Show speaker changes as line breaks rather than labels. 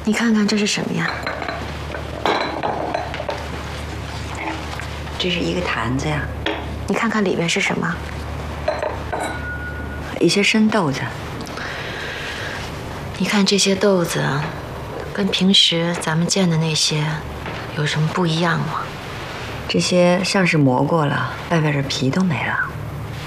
你看看这是什么呀？
这是一个坛子呀。
你看看里边是什么？
一些生豆子。
你看这些豆子，跟平时咱们见的那些有什么不一样吗？
这些像是磨过了，外边的皮都没了。